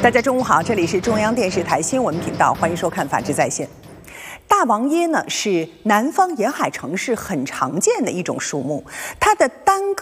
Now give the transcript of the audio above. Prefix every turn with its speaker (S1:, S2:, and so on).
S1: 大家中午好，这里是中央电视台新闻频道，欢迎收看《法治在线》。大王椰呢是南方沿海城市很常见的一种树木，它的单